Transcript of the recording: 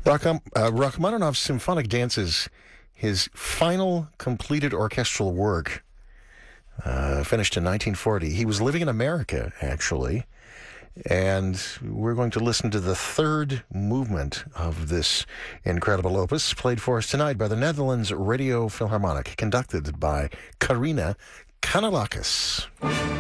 Rachmaninoff's Symphonic Dances, his final completed orchestral work, finished in 1940. He was living in America, actually, and we're going to listen to the third movement of this incredible opus, played for us tonight by the Netherlands Radio Philharmonic, conducted by Karina Kanellakis.